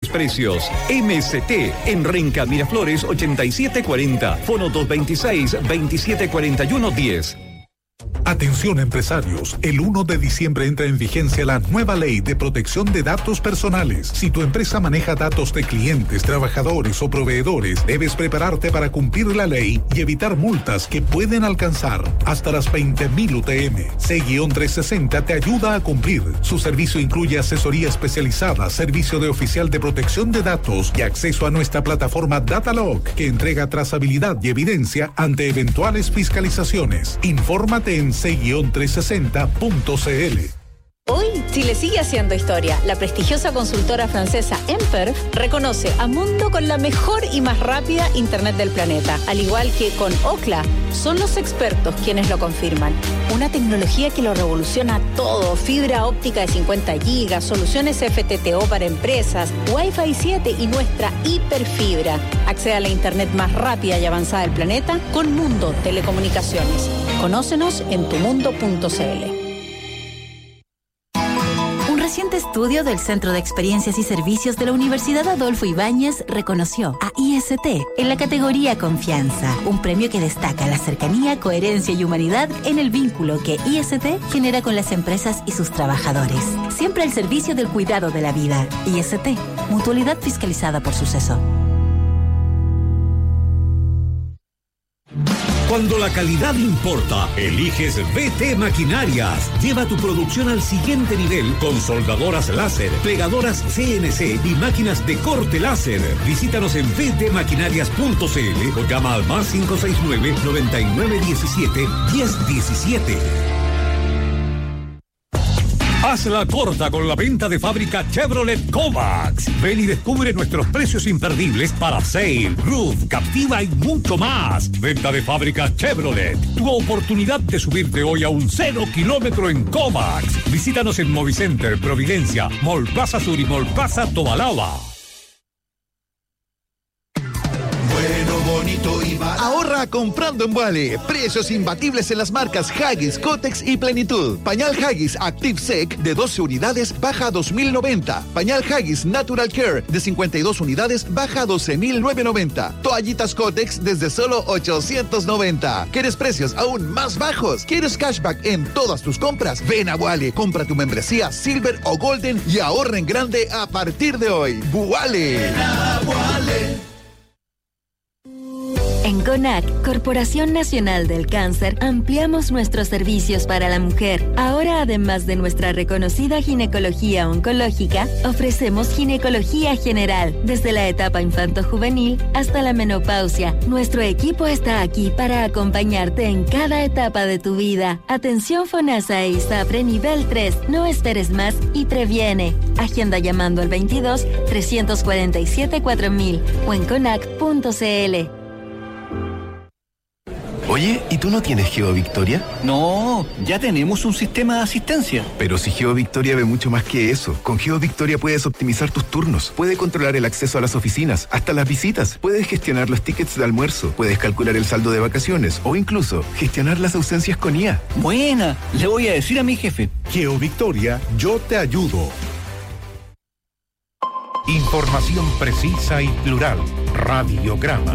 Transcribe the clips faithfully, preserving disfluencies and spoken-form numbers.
precios. M S T en Renca Miraflores ochenta y siete cuarenta, fono dos veintiséis, veintisiete cuarenta y uno diez. Atención empresarios, el primero de diciembre entra en vigencia la nueva ley de protección de datos personales. Si tu empresa maneja datos de clientes, trabajadores o proveedores, debes prepararte para cumplir la ley y evitar multas que pueden alcanzar hasta las veinte mil U T M. C trescientos sesenta te ayuda a cumplir. Su servicio incluye asesoría especializada, servicio de oficial de protección de datos y acceso a nuestra plataforma Datalog, que entrega trazabilidad y evidencia ante eventuales fiscalizaciones. Infórmate en c trescientos sesenta punto c l. Hoy, Chile sigue haciendo historia. La prestigiosa consultora francesa Emperf reconoce a Mundo con la mejor y más rápida internet del planeta. Al igual que con Ookla, son los expertos quienes lo confirman. Una tecnología que lo revoluciona todo. Fibra óptica de cincuenta gigas, soluciones F T T O para empresas, Wi-Fi siete y nuestra hiperfibra. Accede a la internet más rápida y avanzada del planeta con Mundo Telecomunicaciones. Conócenos en tu mundo punto c l. Un reciente estudio del Centro de Experiencias y Servicios de la Universidad Adolfo Ibáñez reconoció a I S T en la categoría Confianza, un premio que destaca la cercanía, coherencia y humanidad en el vínculo que I S T genera con las empresas y sus trabajadores. Siempre al servicio del cuidado de la vida. I S T, mutualidad fiscalizada por Suceso. Cuando la calidad importa, eliges B T Maquinarias. Lleva tu producción al siguiente nivel con soldadoras láser, plegadoras C N C y máquinas de corte láser. Visítanos en b t maquinarias punto c l o llama al más cinco seis nueve, noventa y nueve diecisiete, diez diecisiete. Hazla corta con la venta de fábrica Chevrolet Kovacs. Ven y descubre nuestros precios imperdibles para Sail, Roof, Captiva y mucho más. Venta de fábrica Chevrolet. Tu oportunidad de subirte hoy a un cero kilómetro en Kovacs. Visítanos en Movicenter, Providencia, Mall Plaza Sur y Mall Plaza Tobalaba. Bonito y barato. Ahorra comprando en Wally. Precios imbatibles en las marcas Huggies, Kotex y Plenitud. Pañal Huggies Active Sec de doce unidades baja a dos mil noventa. Pañal Huggies Natural Care de cincuenta y dos unidades baja a doce mil novecientos noventa. Toallitas Kotex desde solo ochocientos noventa. ¿Quieres precios aún más bajos? ¿Quieres cashback en todas tus compras? Ven a Wally. Compra tu membresía Silver o Golden y ahorra en grande a partir de hoy. Wally. En CONAC, Corporación Nacional del Cáncer, ampliamos nuestros servicios para la mujer. Ahora, además de nuestra reconocida ginecología oncológica, ofrecemos ginecología general, desde la etapa infanto-juvenil hasta la menopausia. Nuestro equipo está aquí para acompañarte en cada etapa de tu vida. Atención FONASA e ISAPRE nivel tres. No esperes más y previene. Agenda llamando al veintidós, trescientos cuarenta y siete, cuatro mil o en conac punto c l. Oye, ¿y tú no tienes GeoVictoria? No, ya tenemos un sistema de asistencia. Pero si GeoVictoria ve mucho más que eso. Con GeoVictoria puedes optimizar tus turnos, puedes controlar el acceso a las oficinas, hasta las visitas, puedes gestionar los tickets de almuerzo, puedes calcular el saldo de vacaciones o incluso gestionar las ausencias con I A. Buena, le voy a decir a mi jefe. GeoVictoria, yo te ayudo. Información precisa y plural. Radiograma.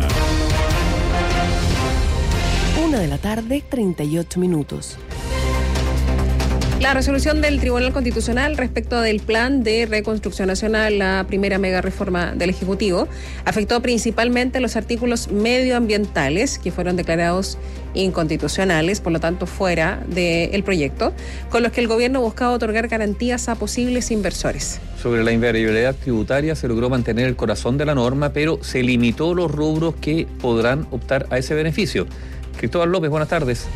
Una de la tarde, treinta y ocho minutos. La resolución del Tribunal Constitucional respecto del Plan de Reconstrucción Nacional, la primera mega reforma del Ejecutivo, afectó principalmente los artículos medioambientales que fueron declarados inconstitucionales, por lo tanto fuera del proyecto, con los que el gobierno buscaba otorgar garantías a posibles inversores. Sobre la invariabilidad tributaria se logró mantener el corazón de la norma, pero se limitó los rubros que podrán optar a ese beneficio. Cristóbal López, buenas tardes.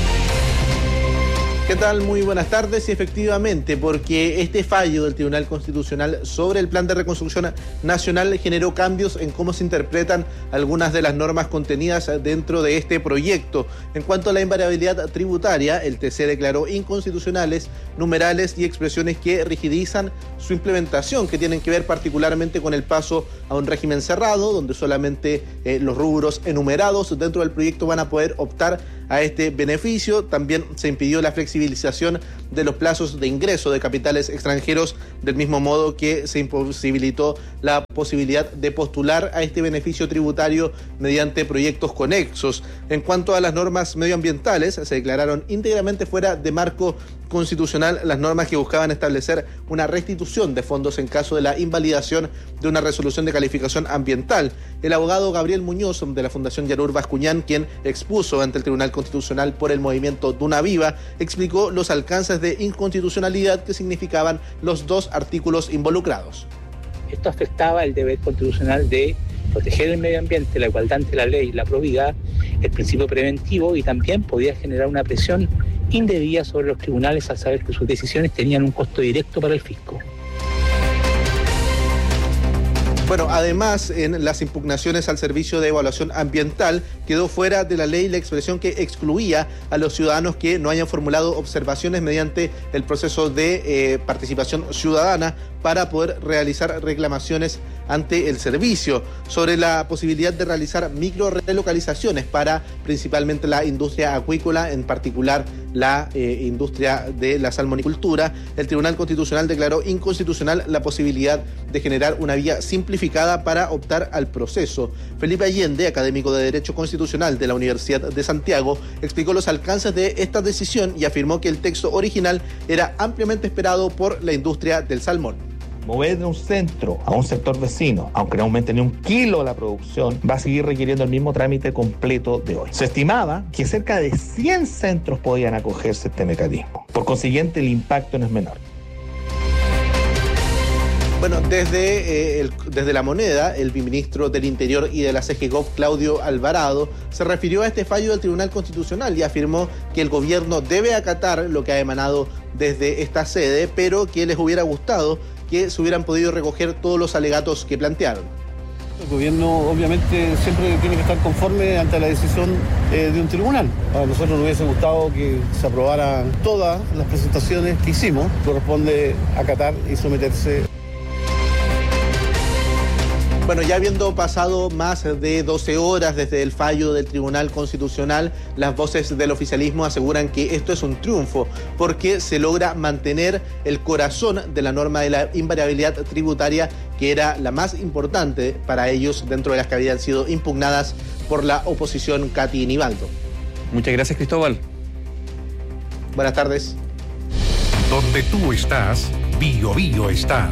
¿Qué tal? Muy buenas tardes. Y efectivamente, porque este fallo del Tribunal Constitucional sobre el Plan de Reconstrucción Nacional generó cambios en cómo se interpretan algunas de las normas contenidas dentro de este proyecto. En cuanto a la invariabilidad tributaria, el T C declaró inconstitucionales numerales y expresiones que rigidizan su implementación, que tienen que ver particularmente con el paso a un régimen cerrado, donde solamente eh, los rubros enumerados dentro del proyecto van a poder optar a este beneficio. También se impidió la flexibilidad flexibilización de los plazos de ingreso de capitales extranjeros, del mismo modo que se imposibilitó la posibilidad de postular a este beneficio tributario mediante proyectos conexos. En cuanto a las normas medioambientales, se declararon íntegramente fuera de marco constitucional las normas que buscaban establecer una restitución de fondos en caso de la invalidación de una resolución de calificación ambiental. El abogado Gabriel Muñoz, de la Fundación Yarur Bascuñán, quien expuso ante el Tribunal Constitucional por el movimiento Duna Viva, explicó los alcances de inconstitucionalidad que significaban los dos artículos involucrados. Esto afectaba el deber constitucional de proteger el medio ambiente, la igualdad ante la ley, la probidad, el principio preventivo, y también podía generar una presión indebida sobre los tribunales al saber que sus decisiones tenían un costo directo para el fisco. Bueno, además, en las impugnaciones al Servicio de Evaluación Ambiental quedó fuera de la ley la expresión que excluía a los ciudadanos que no hayan formulado observaciones mediante el proceso de eh, participación ciudadana para poder realizar reclamaciones ante el servicio, sobre la posibilidad de realizar micro relocalizaciones para principalmente la industria acuícola, en particular la eh, industria de la salmonicultura. El Tribunal Constitucional declaró inconstitucional la posibilidad de generar una vía simplificada para optar al proceso. Felipe Allende, académico de Derecho Constitucional de la Universidad de Santiago, explicó los alcances de esta decisión y afirmó que el texto original era ampliamente esperado por la industria del salmón. Mover de un centro a un sector vecino, aunque no aumente ni un kilo la producción, va a seguir requiriendo el mismo trámite completo de hoy. Se estimaba que cerca de cien centros podían acogerse a este mecanismo. Por consiguiente, el impacto no es menor. Bueno, desde, eh, el, desde La Moneda, el viceministro del Interior y de la C G Gov, Claudio Alvarado, se refirió a este fallo del Tribunal Constitucional y afirmó que el gobierno debe acatar lo que ha emanado desde esta sede, pero que les hubiera gustado que se hubieran podido recoger todos los alegatos que plantearon. El gobierno obviamente siempre tiene que estar conforme ante la decisión eh, de un tribunal. A nosotros nos hubiese gustado que se aprobaran todas las presentaciones que hicimos. Corresponde acatar y someterse. Bueno, ya habiendo pasado más de doce horas desde el fallo del Tribunal Constitucional, las voces del oficialismo aseguran que esto es un triunfo porque se logra mantener el corazón de la norma de la invariabilidad tributaria, que era la más importante para ellos dentro de las que habían sido impugnadas por la oposición Katy Nivaldo. Muchas gracias, Cristóbal. Buenas tardes. Donde tú estás, Bio Bio está.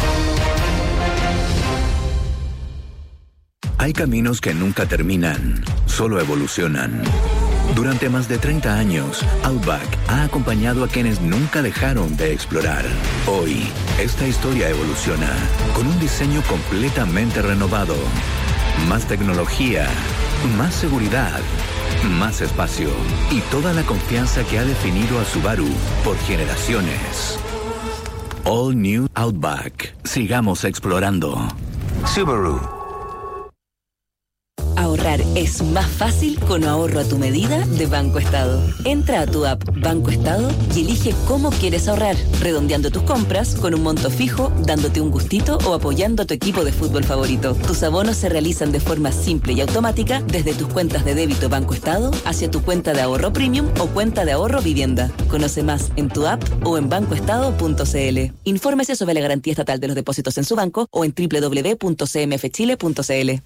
Hay caminos que nunca terminan, solo evolucionan. Durante más de treinta años, Outback ha acompañado a quienes nunca dejaron de explorar. Hoy, esta historia evoluciona con un diseño completamente renovado. Más tecnología, más seguridad, más espacio y toda la confianza que ha definido a Subaru por generaciones. All New Outback. Sigamos explorando. Subaru. Ahorrar es más fácil con ahorro a tu medida de Banco Estado. Entra a tu app Banco Estado y elige cómo quieres ahorrar, redondeando tus compras con un monto fijo, dándote un gustito o apoyando a tu equipo de fútbol favorito. Tus abonos se realizan de forma simple y automática desde tus cuentas de débito Banco Estado hacia tu cuenta de ahorro premium o cuenta de ahorro vivienda. Conoce más en tu app o en banco estado punto c l. Infórmese sobre la garantía estatal de los depósitos en su banco o en doble u doble u doble u punto c m f chile punto c l.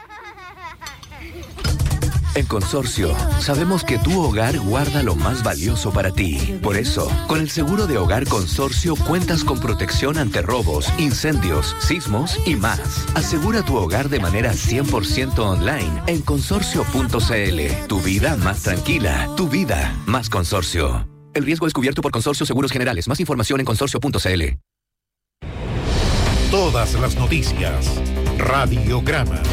En Consorcio, sabemos que tu hogar guarda lo más valioso para ti. Por eso, con el seguro de hogar Consorcio cuentas con protección ante robos, incendios, sismos y más. Asegura tu hogar de manera cien por ciento online en consorcio punto c l. Tu vida más tranquila, tu vida más Consorcio. El riesgo es cubierto por Consorcio Seguros Generales. Más información en consorcio punto c l. Todas las noticias. Radiograma.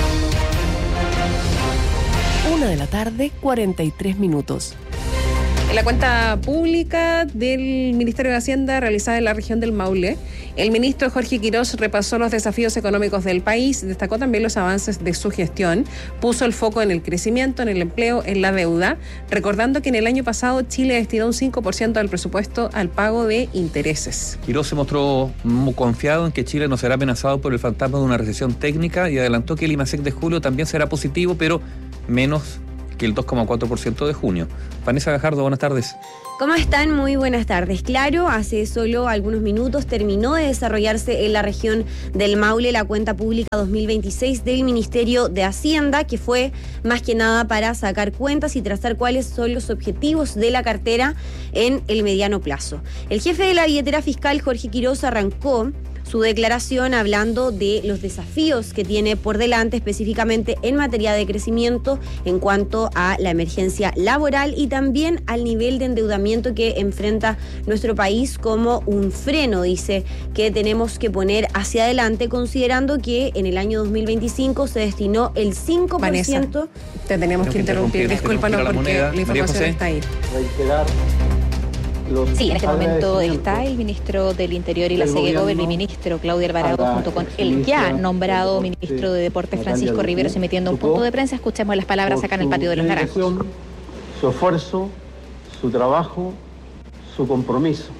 Una de la tarde, cuarenta y tres minutos. En la cuenta pública del Ministerio de Hacienda realizada en la región del Maule, el ministro Jorge Quirós repasó los desafíos económicos del país, destacó también los avances de su gestión, puso el foco en el crecimiento, en el empleo, en la deuda, recordando que en el año pasado Chile destinó un cinco por ciento del presupuesto al pago de intereses. Quirós se mostró muy confiado en que Chile no será amenazado por el fantasma de una recesión técnica y adelantó que el IMASEC de julio también será positivo, pero menos que el dos coma cuatro por ciento de junio. Vanessa Gajardo, buenas tardes. ¿Cómo están? Muy buenas tardes. Claro, hace solo algunos minutos terminó de desarrollarse en la región del Maule la cuenta pública dos mil veintiséis del Ministerio de Hacienda, que fue más que nada para sacar cuentas y trazar cuáles son los objetivos de la cartera en el mediano plazo. El jefe de la billetera fiscal, Jorge Quiroz, arrancó su declaración hablando de los desafíos que tiene por delante, específicamente en materia de crecimiento en cuanto a la emergencia laboral y también al nivel de endeudamiento que enfrenta nuestro país como un freno, dice, que tenemos que poner hacia adelante, considerando que en el año dos mil veinticinco se destinó el cinco por ciento. Vanessa, te tenemos que interrumpir, discúlpanos porque la información está ahí. Reiterar. Sí, en este momento está el ministro del Interior y la SEGEGOV, el ministro Claudio Alvarado, junto con el ya nombrado ministro de Deportes Francisco Riveros, emitiendo un punto de prensa. Escuchemos las palabras acá en el patio de los Naranjos. Su esfuerzo, su trabajo, su compromiso,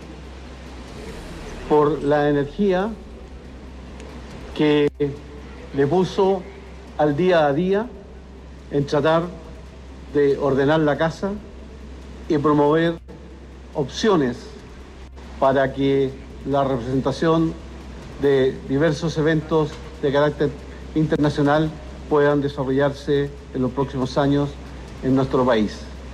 por la energía que le puso al día a día en tratar de ordenar la casa y promover opciones para que la representación de diversos eventos de carácter internacional puedan desarrollarse en los próximos años en nuestro país.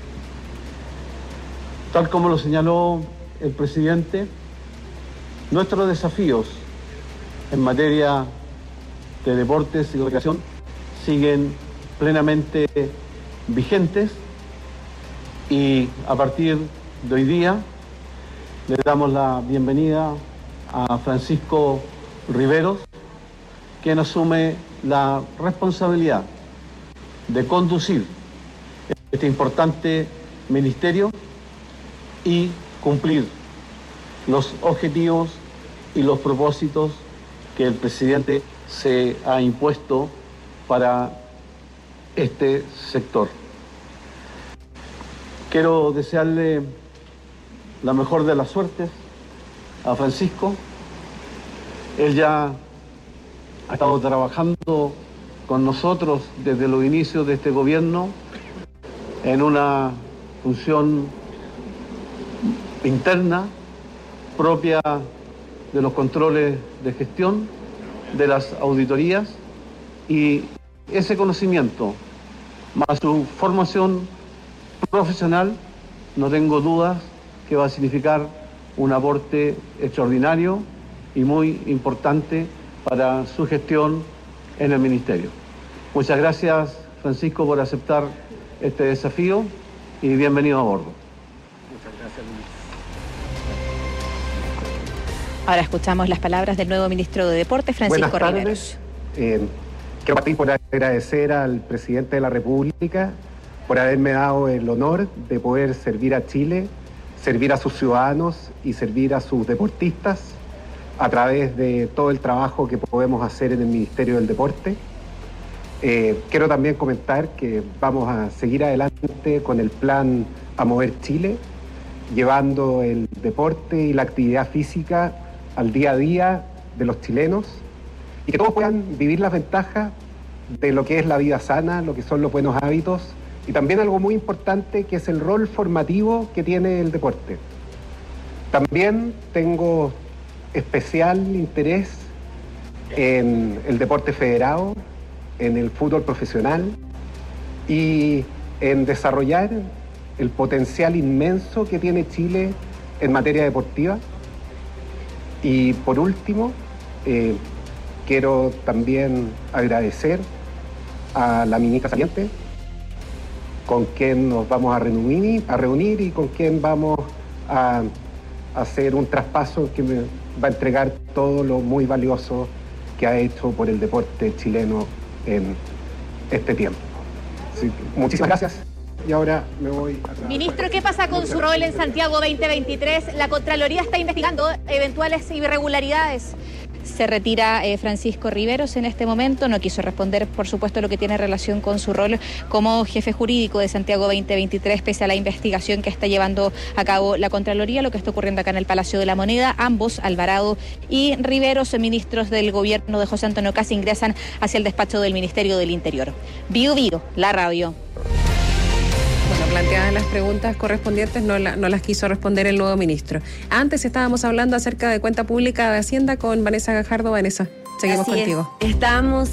Tal como lo señaló el presidente, nuestros desafíos en materia de deportes y recreación siguen plenamente vigentes y a partir de hoy día le damos la bienvenida a Francisco Riveros, quien asume la responsabilidad de conducir este importante ministerio y cumplir los objetivos y los propósitos que el presidente se ha impuesto para este sector. Quiero desearle la mejor de las suertes a Francisco. Él ya ha estado trabajando con nosotros desde los inicios de este gobierno en una función interna propia de los controles de gestión, de las auditorías, y ese conocimiento más su formación profesional, no tengo dudas que va a significar un aporte extraordinario y muy importante para su gestión en el ministerio. Muchas gracias, Francisco, por aceptar este desafío y bienvenido a bordo. Muchas gracias, ministro. Ahora escuchamos las palabras del nuevo ministro de Deportes, Francisco Buenas tardes. Riveros. Eh, quiero partir por agradecer al presidente de la República por haberme dado el honor de poder servir a Chile, servir a sus ciudadanos y servir a sus deportistas a través de todo el trabajo que podemos hacer en el Ministerio del Deporte. Eh, quiero también comentar que vamos a seguir adelante con el plan A Mover Chile, llevando el deporte y la actividad física al día a día de los chilenos y que todos puedan vivir las ventajas de lo que es la vida sana, lo que son los buenos hábitos y también algo muy importante que es el rol formativo que tiene el deporte. También tengo especial interés en el deporte federado, en el fútbol profesional y en desarrollar el potencial inmenso que tiene Chile en materia deportiva. Y por último, eh, quiero también agradecer a la ministra saliente, con quien nos vamos a reunir, a reunir y con quien vamos a hacer un traspaso que me va a entregar todo lo muy valioso que ha hecho por el deporte chileno en este tiempo. Así que, muchísimas gracias y ahora me voy a trabajar. Ministro, ¿qué pasa con su rol en Santiago veinte veintitrés? La Contraloría está investigando eventuales irregularidades. Se retira eh, Francisco Riveros en este momento, no quiso responder, por supuesto, lo que tiene relación con su rol como jefe jurídico de Santiago veinte veintitrés, pese a la investigación que está llevando a cabo la Contraloría, lo que está ocurriendo acá en el Palacio de la Moneda. Ambos, Alvarado y Riveros, ministros del gobierno de José Antonio Kast, ingresan hacia el despacho del Ministerio del Interior. Bio Bio, la radio. planteadas las preguntas correspondientes, no, la, no las quiso responder el nuevo ministro. Antes estábamos hablando acerca de cuenta pública de Hacienda con Vanessa Gajardo. Vanessa, seguimos Así contigo. Es. Estábamos